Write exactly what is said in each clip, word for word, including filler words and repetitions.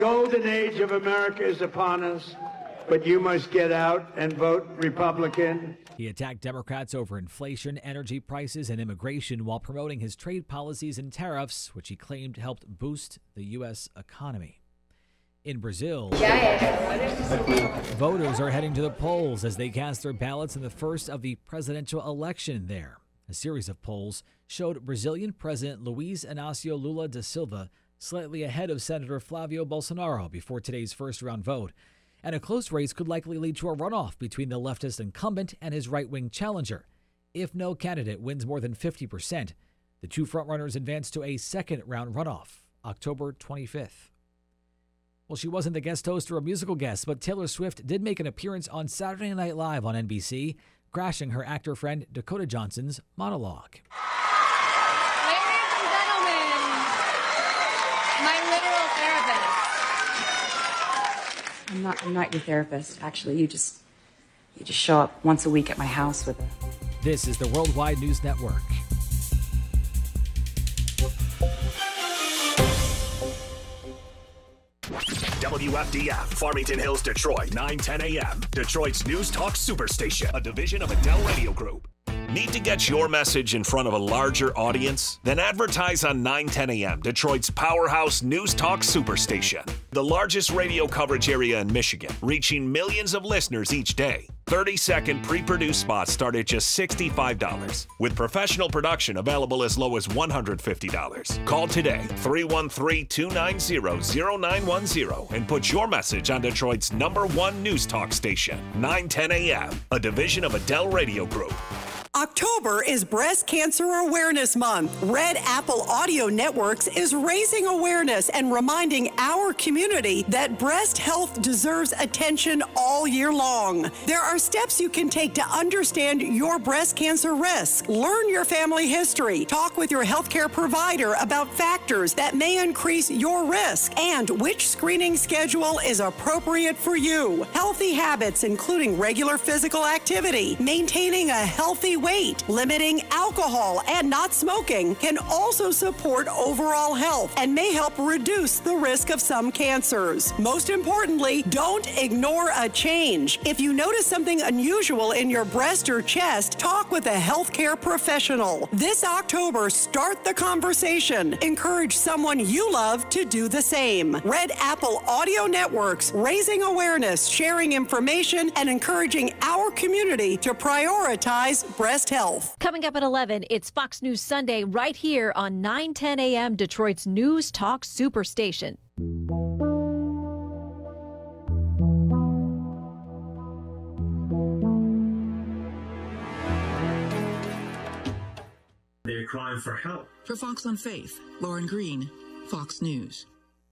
Golden age of America is upon us, but you must get out and vote Republican. He attacked Democrats over inflation, energy prices, and immigration while promoting his trade policies and tariffs, which he claimed helped boost the U S economy. In Brazil, voters are heading to the polls as they cast their ballots in the first of the presidential election there. A series of polls showed Brazilian President Luiz Inácio Lula da Silva slightly ahead of Senator Flavio Bolsonaro before today's first-round vote. And a close race could likely lead to a runoff between the leftist incumbent and his right-wing challenger. If no candidate wins more than fifty percent, the two frontrunners advance to a second-round runoff, October twenty-fifth. Well, she wasn't the guest host or a musical guest, but Taylor Swift did make an appearance on Saturday Night Live on N B C, crashing her actor friend Dakota Johnson's monologue. Ladies and gentlemen, my literal therapist. I'm not, I'm not your therapist, actually. You just, you just show up once a week at my house with a... This is the Worldwide News Network. W F D F, Farmington Hills, Detroit, nine ten a.m. Detroit's News Talk Superstation, a division of Adele Radio Group. Need to get your message in front of a larger audience? Then advertise on nine ten a.m., Detroit's powerhouse News Talk Superstation. The largest radio coverage area in Michigan, reaching millions of listeners each day. thirty-second pre-produced spots start at just sixty-five dollars, with professional production available as low as one hundred fifty dollars. Call today, three one three, two nine zero, zero nine one zero, and put your message on Detroit's number one News Talk station, nine ten a.m., a division of Adele Radio Group. October is Breast Cancer Awareness Month. Red Apple Audio Networks is raising awareness and reminding our community that breast health deserves attention all year long. There are steps you can take to understand your breast cancer risk. Learn your family history. Talk with your healthcare provider about factors that may increase your risk and which screening schedule is appropriate for you. Healthy habits, including regular physical activity, maintaining a healthy weight, limiting alcohol, and not smoking can also support overall health and may help reduce the risk of some cancers. Most importantly, don't ignore a change. If you notice something unusual in your breast or chest, talk with a healthcare professional. This October, start the conversation. Encourage someone you love to do the same. Red Apple Audio Networks, raising awareness, sharing information, and encouraging our community to prioritize breast health. Coming up at eleven, it's Fox News Sunday right here on nine ten a.m. Detroit's News Talk Superstation. They're crying for help. For Fox on Faith, Lauren Green, Fox News.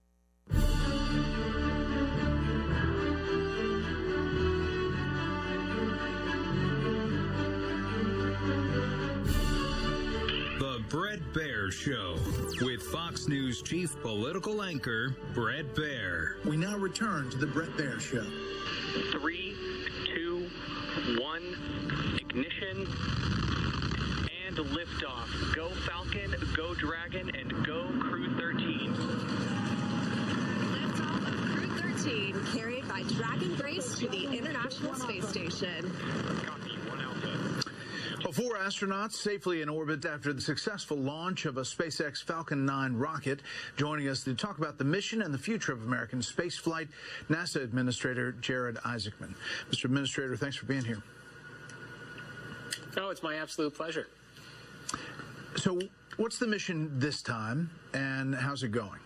The Bret Baier Show with Fox News chief political anchor Bret Baier. We now return to the Bret Baier Show. Three, two, one, ignition, and liftoff. Go Falcon, go Dragon, and go Crew thirteen. Liftoff of Crew thirteen, carried by Dragon Grace to the International Space Station. Copy, one Alpha. Well, four astronauts safely in orbit after the successful launch of a SpaceX Falcon nine rocket. Joining us to talk about the mission and the future of American spaceflight, NASA Administrator Jared Isaacman. Mister Administrator, thanks for being here. Oh, it's my absolute pleasure. So what's the mission this time, and how's it going?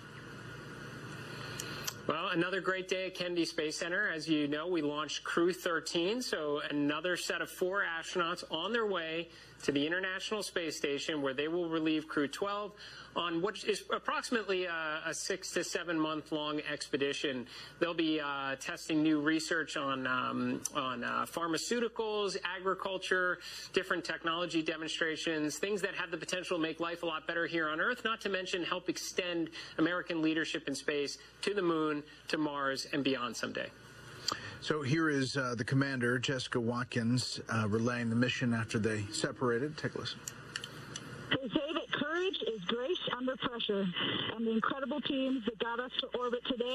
Well, another great day at Kennedy Space Center. As you know, we launched Crew thirteen, so another set of four astronauts on their way to the International Space Station, where they will relieve Crew twelve on what is approximately a, a six to seven month long expedition. They'll be uh, testing new research on um, on uh, pharmaceuticals, agriculture, different technology demonstrations, things that have the potential to make life a lot better here on Earth, not to mention help extend American leadership in space to the moon, to Mars, and beyond someday. So here is uh, the commander, Jessica Watkins, uh, relaying the mission after they separated. Take a listen. They say that courage is grace under pressure, and the incredible teams that got us to orbit today